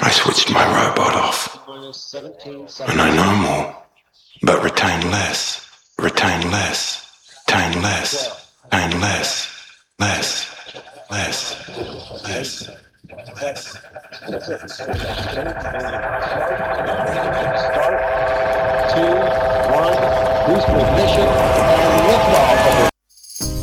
I switched my robot off, and I know more, but retain less, retain less, retain less, retain less, less, less, less, less.